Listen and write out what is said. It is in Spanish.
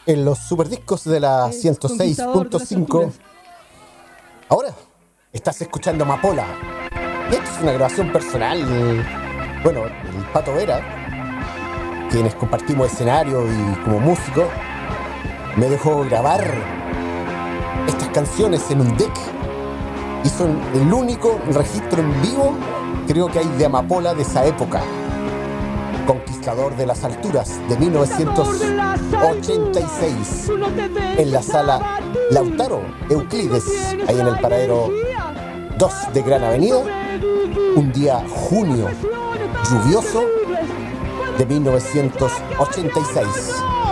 en los superdiscos de la Es conquistador de las 106.5. alturas. Ahora estás escuchando Amapola. Y esto es una grabación personal. Bueno, el Pato Vera, quienes compartimos escenario y como músico, me dejó grabar estas canciones en un deck. Y son el único registro en vivo, creo que hay, de Amapola de esa época. Conquistador de las alturas, de 1986, en la sala Lautaro Euclides, ahí en el paradero 2 de Gran Avenida, un día junio lluvioso de 1986.